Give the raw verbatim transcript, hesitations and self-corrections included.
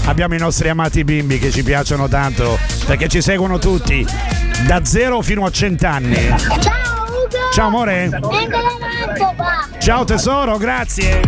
abbiamo i nostri amati bimbi che ci piacciono tanto perché ci seguono tutti da zero fino a cent'anni. Ciao Ugo! Ciao amore! Vengo da Mantova! Ciao tesoro, grazie!